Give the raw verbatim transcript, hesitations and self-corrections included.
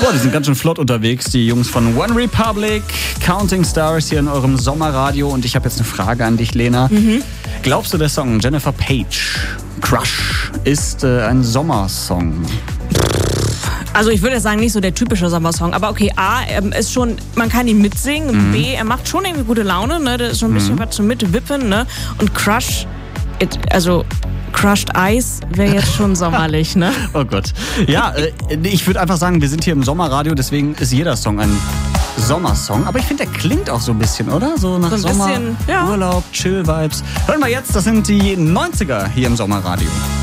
Boah, die sind ganz schön flott unterwegs, die Jungs von One Republic, Counting Stars hier in eurem Sommerradio. Und ich habe jetzt eine Frage an dich, Lena. Mhm. Glaubst du, der Song Jennifer Page, Crush, ist äh, ein Sommersong? Also ich würde sagen, nicht so der typische Sommersong, aber okay, A, er ist schon, man kann ihn mitsingen, mhm. B, er macht schon irgendwie gute Laune, ne, da ist schon ein bisschen mhm. was zum Mitwippen, ne, und Crush, it, also Crushed Ice wäre jetzt schon sommerlich, ne? Oh Gott. Ja, äh, ich würde einfach sagen, wir sind hier im Sommerradio, deswegen ist jeder Song ein Sommersong, aber ich finde, der klingt auch so ein bisschen, oder? So nach so ein Sommer, bisschen, ja. Urlaub, Chill-Vibes. Hören wir jetzt, das sind die neunziger hier im Sommerradio.